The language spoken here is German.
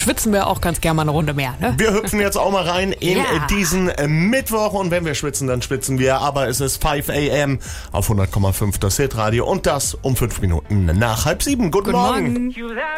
schwitzen wir auch ganz gerne mal eine Runde mehr, ne? Wir hüpfen jetzt auch mal rein in diesen Mittwoch und wenn wir schwitzen, dann schwitzen wir. Aber es ist 5 a.m. auf 100,5 das Hitradio und das um 5 Minuten nach 6:30. Guten Morgen.